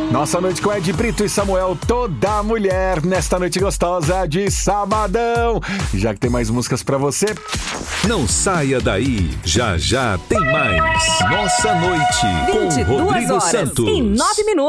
Nossa noite com Ed Brito e Samuel, toda mulher, nesta noite gostosa de sabadão. Já que tem mais músicas pra você. Não saia daí, já já tem mais. Nossa noite com Rodrigo Santos. Em 9 minutos.